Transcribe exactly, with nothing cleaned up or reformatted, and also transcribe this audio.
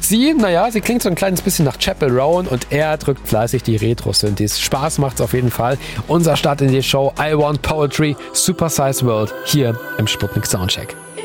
Sie, naja, sie klingt so ein kleines bisschen nach Chappell Roan und er drückt fleißig die Retro-Synthes. Spaß macht's auf jeden Fall. Unser Start in die Show I Want Poetry, Super Size World hier im Sputnik Soundcheck.